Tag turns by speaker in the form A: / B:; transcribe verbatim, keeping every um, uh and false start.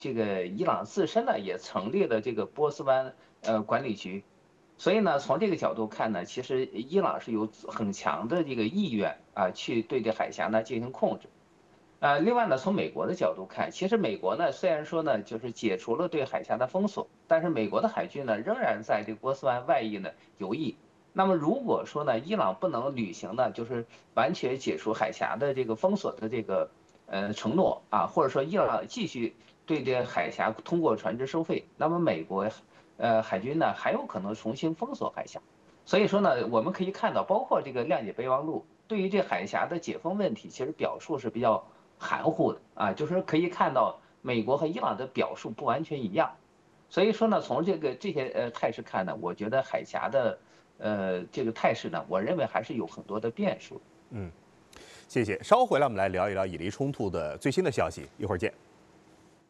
A: 这个伊朗自身呢也成立了这个波斯湾呃管理局，所以呢，从这个角度看呢，其实伊朗是有很强的这个意愿啊，去对这海峡呢进行控制。呃，另外呢，从美国的角度看，其实美国呢虽然说呢就是解除了对海峡的封锁，但是美国的海军呢仍然在这个波斯湾外翼呢游弋。那么如果说呢，伊朗不能履行呢，就是完全解除海峡的这个封锁的这个呃承诺啊，或者说伊朗继续对这个海峡通过船只收费，那么美国呃海军呢还有可能重新封锁海峡。所以说呢，我们可以看到，包括这个谅解备忘录对于这海峡的解封问题，其实表述是比较含糊的啊，就是可以看到美国和伊朗的表述不完全一样。所以说呢，从这个这些呃态势看呢，我觉得海峡的呃这个态势呢，我认为还是有很多的变数。
B: 嗯，谢谢。稍后回来我们来聊一聊以黎冲突的最新的消息，一会儿见。